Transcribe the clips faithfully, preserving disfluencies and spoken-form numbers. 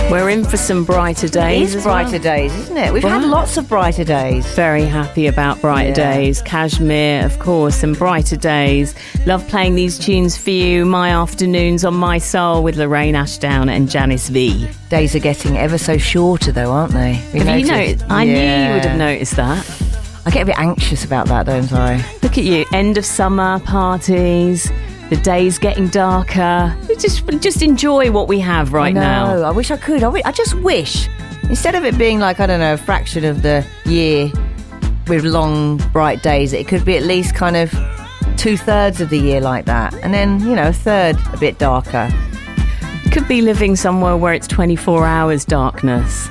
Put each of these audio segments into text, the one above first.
We're in for some brighter days. It is brighter well. days, isn't it? We've Wow. had lots of brighter days. Very happy about brighter Yeah. days. Kashmir, of course, and brighter days. Love playing these tunes for you. My afternoons on My Soul with Lorraine Ashdown and Janice V. Days are getting ever so shorter, though, aren't they? We Have you noticed? noticed? I knew Yeah. you would have noticed that. I get a bit anxious about that, don't I? Look at you, end of summer parties. The days getting darker. We Just, just enjoy what we have right I now. know. I wish I could. I, wi- I just wish, instead of it being like, I don't know, a fraction of the year with long, bright days, it could be at least kind of two-thirds of the year like that. And then, you know, a third a bit darker. Could be living somewhere where it's twenty-four hours darkness.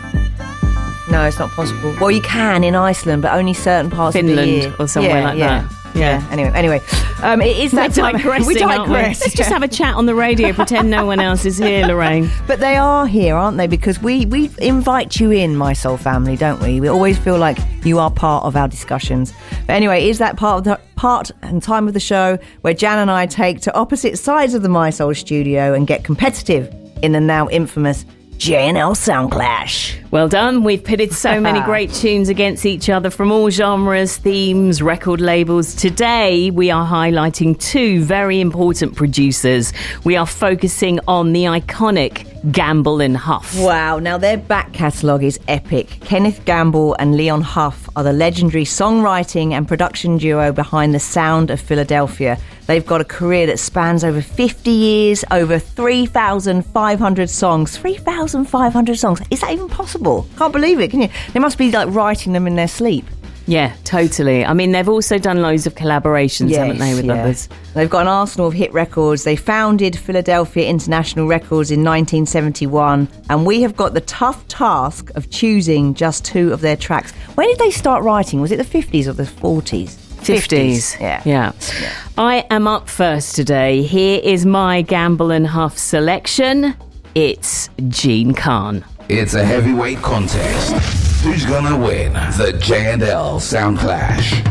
No, it's not possible. Well, you can in Iceland, but only certain parts of the Finland year. or somewhere Yeah, like yeah. that. Yeah. Anyway, anyway, um, it is that We're time. digressing, We aren't we? digress. Let's just have a chat on the radio, pretend no one else is here, Lorraine. But they are here, aren't they? Because we, we invite you in, My Soul family, don't we? We always feel like you are part of our discussions. But anyway, is that part of the part and time of the show where Jan and I take to opposite sides of the My Soul studio and get competitive in the now infamous J and L Sound Clash. Well done. We've pitted so many great tunes against each other from all genres, themes, record labels. Today, we are highlighting two very important producers. We are focusing on the iconic Gamble and Huff. Wow, now their back catalogue is epic. Kenneth Gamble and Leon Huff are the legendary songwriting and production duo behind the sound of Philadelphia. They've got a career that spans over fifty years, over three thousand five hundred songs. three thousand five hundred songs. Is that even possible? Can't believe it, can you? They must be like writing them in their sleep. Yeah, totally. I mean, they've also done loads of collaborations, haven't they, with yeah. others? They've got an arsenal of hit records. They founded Philadelphia International Records in nineteen seventy-one, and we have got the tough task of choosing just two of their tracks. When did they start writing? Was it the fifties or the forties? fifties. Yeah. yeah. Yeah. I am up first today. Here is my Gamble and Huff selection. It's Gene Khan. It's a heavyweight contest. Who's gonna win the J and L Sound Clash?